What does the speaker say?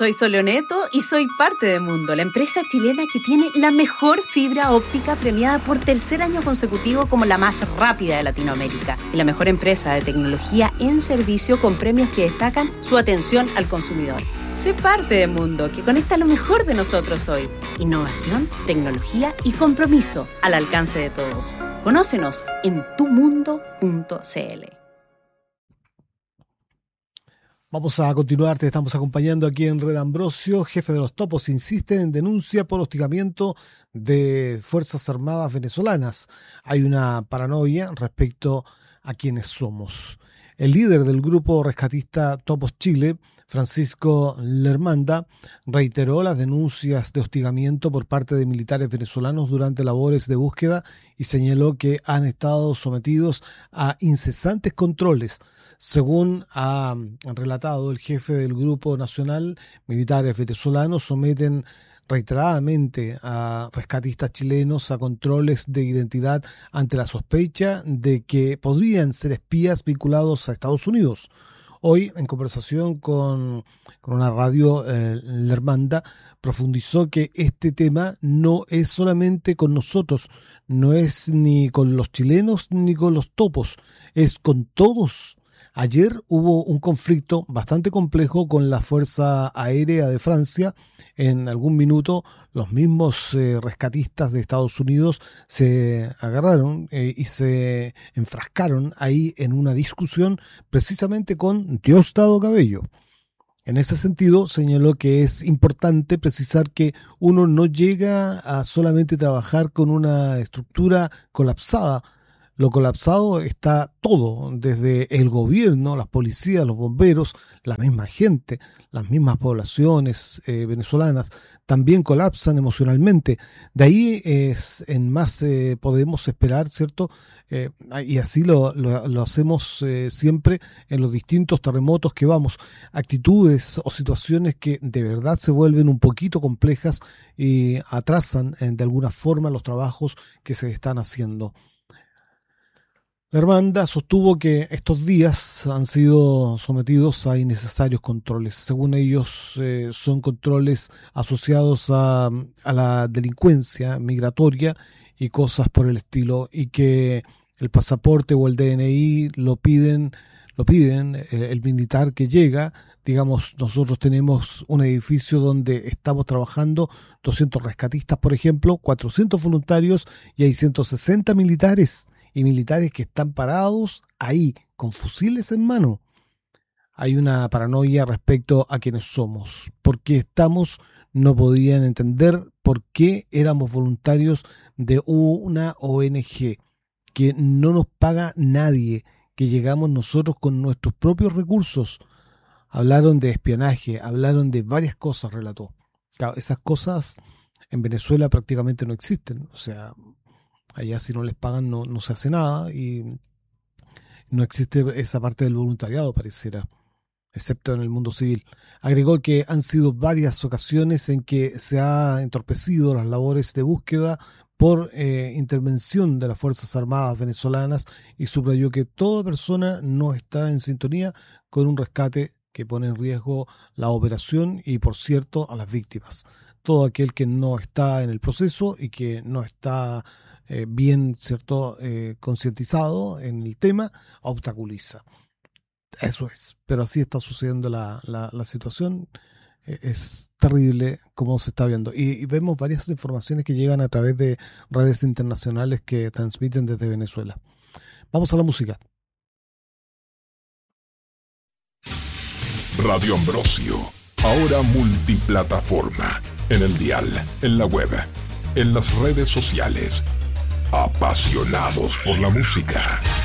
Soy Soleoneto y soy parte de Mundo, la empresa chilena que tiene la mejor fibra óptica premiada por tercer año consecutivo como la más rápida de Latinoamérica y la mejor empresa de tecnología en servicio con premios que destacan su atención al consumidor. Sé parte de Mundo, que conecta lo mejor de nosotros hoy. Innovación, tecnología y compromiso al alcance de todos. Conócenos en tumundo.cl. Vamos a continuar, te estamos acompañando aquí en Red Ambrosio. Jefe de los Topos insiste en denuncia por hostigamiento de Fuerzas Armadas venezolanas. Hay una paranoia respecto a quienes somos. El líder del grupo rescatista Topos Chile, Francisco Lermanda, reiteró las denuncias de hostigamiento por parte de militares venezolanos durante labores de búsqueda y señaló que han estado sometidos a incesantes controles. Según ha relatado el jefe del Grupo Nacional, militares venezolanos someten reiteradamente a rescatistas chilenos a controles de identidad ante la sospecha de que podrían ser espías vinculados a Estados Unidos. Hoy, en conversación con una radio, Lermanda profundizó que este tema no es solamente con nosotros, no es ni con los chilenos ni con los topos, es con todos. Ayer hubo un conflicto bastante complejo con la Fuerza Aérea de Francia. En algún minuto los mismos rescatistas de Estados Unidos se agarraron y se enfrascaron ahí en una discusión precisamente con Diosdado Cabello. En ese sentido señaló que es importante precisar que uno no llega a solamente trabajar con una estructura colapsada. Lo colapsado está todo, desde el gobierno, las policías, los bomberos, la misma gente, las mismas poblaciones venezolanas también colapsan emocionalmente. De ahí es en más podemos esperar, ¿cierto? Y así lo hacemos siempre en los distintos terremotos que vamos. Actitudes o situaciones que de verdad se vuelven un poquito complejas y atrasan de alguna forma los trabajos que se están haciendo. Lermanda sostuvo que estos días han sido sometidos a innecesarios controles. Según ellos, son controles asociados a la delincuencia migratoria y cosas por el estilo, y que el pasaporte o el DNI lo piden el militar que llega. Digamos, nosotros tenemos un edificio donde estamos trabajando 200 rescatistas, por ejemplo, 400 voluntarios y hay 160 militares. Y militares que están parados ahí, con fusiles en mano. Hay una paranoia respecto a quienes somos. ¿Por qué estamos? No podían entender por qué éramos voluntarios de una ONG, que no nos paga nadie, que llegamos nosotros con nuestros propios recursos. Hablaron de espionaje, hablaron de varias cosas, relató. Claro, esas cosas en Venezuela prácticamente no existen, o sea... Allá si no les pagan no se hace nada y no existe esa parte del voluntariado, pareciera, excepto en el mundo civil. Agregó que han sido varias ocasiones en que se ha entorpecido las labores de búsqueda por intervención de las Fuerzas Armadas venezolanas y subrayó que toda persona no está en sintonía con un rescate que pone en riesgo la operación y, por cierto, a las víctimas. Todo aquel que no está en el proceso y que no está bien, ¿cierto?, concientizado en el tema, obstaculiza. Eso es, pero así está sucediendo la situación. Es terrible como se está viendo. Y vemos varias informaciones que llegan a través de redes internacionales que transmiten desde Venezuela. Vamos a la música. Radio Ambrosio, ahora multiplataforma, en el dial, en la web, en las redes sociales. Apasionados por la música.